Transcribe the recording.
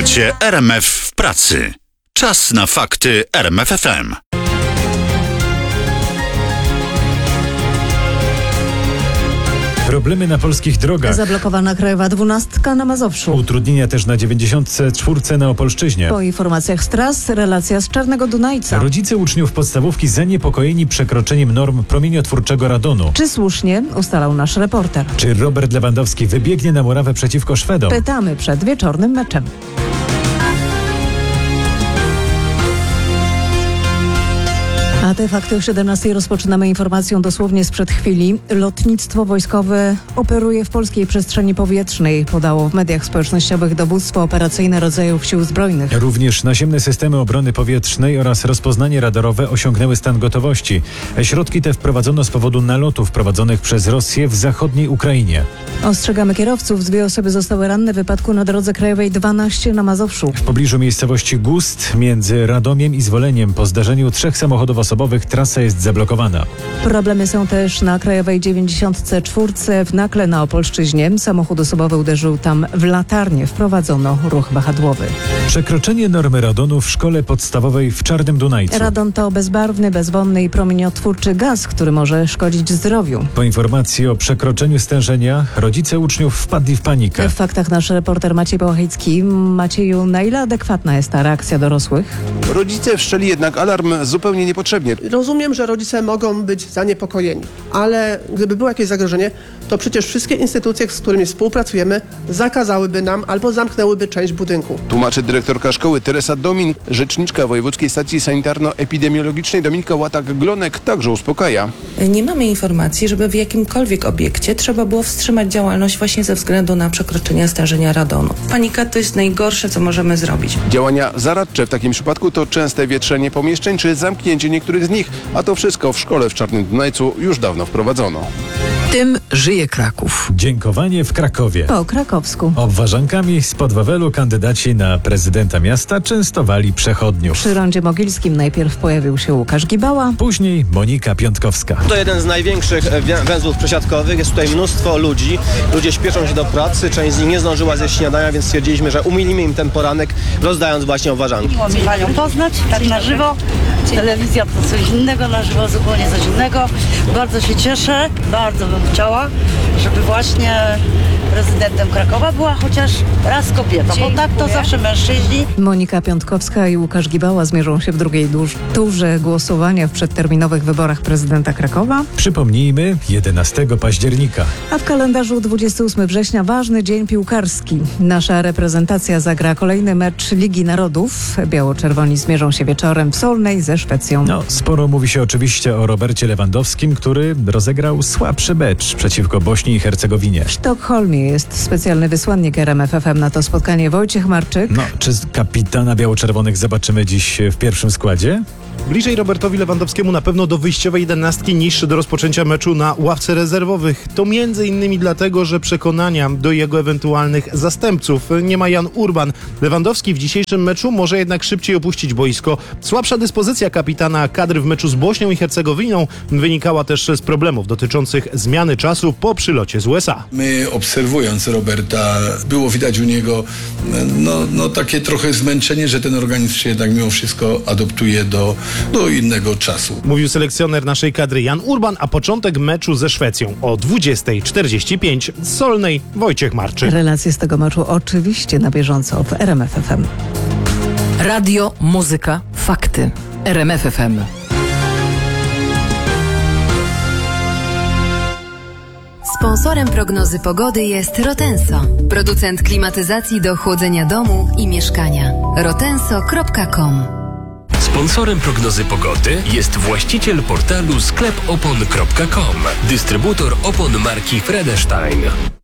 Słuchacie RMF w pracy. Czas na fakty RMF FM. Problemy na polskich drogach. Zablokowana krajowa 12 na Mazowszu. Utrudnienia też na 94 na Opolszczyźnie. Po informacjach z tras relacja z Czarnego Dunajca. Rodzice uczniów podstawówki zaniepokojeni przekroczeniem norm promieniotwórczego radonu. Czy słusznie? Ustalał nasz reporter. Czy Robert Lewandowski wybiegnie na murawę przeciwko Szwedom? Pytamy przed wieczornym meczem. A te fakty o 17 rozpoczynamy informacją dosłownie sprzed chwili. Lotnictwo wojskowe operuje w polskiej przestrzeni powietrznej, podało w mediach społecznościowych Dowództwo Operacyjne Rodzajów Sił Zbrojnych. Również naziemne systemy obrony powietrznej oraz rozpoznanie radarowe osiągnęły stan gotowości. Środki te wprowadzono z powodu nalotów prowadzonych przez Rosję w zachodniej Ukrainie. Ostrzegamy kierowców. 2 osoby zostały ranne w wypadku na drodze krajowej 12 na Mazowszu. W pobliżu miejscowości Gust między Radomiem i Zwoleniem po zdarzeniu 3 samochodów osobowych trasa jest zablokowana. Problemy są też na krajowej 94 w Nakle na Opolszczyźnie. Samochód osobowy uderzył tam w latarnię. Wprowadzono ruch wahadłowy. Przekroczenie normy radonu w szkole podstawowej w Czarnym Dunajcu. Radon to bezbarwny, bezwonny i promieniotwórczy gaz, który może szkodzić zdrowiu. Po informacji o przekroczeniu stężenia rodzice uczniów wpadli w panikę. W faktach nasz reporter Maciej Połachicki. Macieju, na ile adekwatna jest ta reakcja dorosłych? Rodzice wszczęli jednak alarm zupełnie niepotrzebnie. Rozumiem, że rodzice mogą być zaniepokojeni, ale gdyby było jakieś zagrożenie, to przecież wszystkie instytucje, z którymi współpracujemy, zakazałyby nam albo zamknęłyby część budynku. Tłumaczy dyrektorka szkoły Teresa Domin. Rzeczniczka Wojewódzkiej Stacji Sanitarno-Epidemiologicznej Dominika Łatak-Glonek także uspokaja. Nie mamy informacji, żeby w jakimkolwiek obiekcie trzeba było wstrzymać działalność właśnie ze względu na przekroczenie stężenia radonu. Panika to jest najgorsze, co możemy zrobić. Działania zaradcze w takim przypadku to częste wietrzenie pomieszczeń czy zamknięcie niektórych z nich, a to wszystko w szkole w Czarnym Dunajcu już dawno wprowadzono. Tym żyje Kraków. Dziękowanie w Krakowie. Po krakowsku. Obwarzankami spod Wawelu kandydaci na prezydenta miasta częstowali przechodniów. Przy rondzie mogilskim najpierw pojawił się Łukasz Gibała. Później Monika Piątkowska. To jeden z największych węzłów przesiadkowych. Jest tutaj mnóstwo ludzi. Ludzie śpieszą się do pracy. Część z nich nie zdążyła zjeść śniadania, więc stwierdziliśmy, że umilimy im ten poranek, rozdając właśnie obwarzanki. Miło mi panią poznać, tak na żywo. Telewizja to coś innego, na żywo zupełnie coś innego. Bardzo się cieszę, bardzo bym chciała, żeby właśnie prezydentem Krakowa była chociaż raz kobieta, bo tak to zawsze mężczyźni. Monika Piątkowska i Łukasz Gibała zmierzą się w drugiej turze głosowania w przedterminowych wyborach prezydenta Krakowa. Przypomnijmy, 11 października. A w kalendarzu 28 września ważny dzień piłkarski. Nasza reprezentacja zagra kolejny mecz Ligi Narodów. Biało-czerwoni zmierzą się wieczorem w Solnej ze Szwecją. Sporo mówi się oczywiście o Robercie Lewandowskim, który rozegrał słabszy mecz przeciwko Bośni i Hercegowinie. W Sztokholmie jest specjalny wysłannik RMF FM na to spotkanie, Wojciech Marczyk. Czy kapitana biało-czerwonych zobaczymy dziś w pierwszym składzie? Bliżej Robertowi Lewandowskiemu na pewno do wyjściowej 11 niż do rozpoczęcia meczu na ławce rezerwowych. To m.in. dlatego, że przekonania do jego ewentualnych zastępców nie ma Jan Urban. Lewandowski w dzisiejszym meczu może jednak szybciej opuścić boisko. Słabsza dyspozycja kapitana kadry w meczu z Bośnią i Hercegowiną wynikała też z problemów dotyczących zmiany czasu po przylocie z USA. My obserwując Roberta, było widać u niego takie trochę zmęczenie, że ten organizm się jednak mimo wszystko adoptuje do innego czasu. Mówił selekcjoner naszej kadry Jan Urban, a początek meczu ze Szwecją o 20:45 z Solnej Wojciech Marczyk. Relacje z tego meczu oczywiście na bieżąco w RMF FM. Radio, muzyka, fakty. RMF FM. Sponsorem prognozy pogody jest Rotenso, producent klimatyzacji do chłodzenia domu i mieszkania. rotenso.com. Sponsorem prognozy pogody jest właściciel portalu sklepopon.com, dystrybutor opon marki Fredestein.